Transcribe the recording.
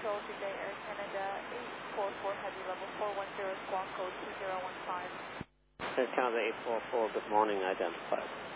Control, good day, Air Canada 844 Heavy Level 410, squawk code 2015. Air Canada 844, good morning, identified.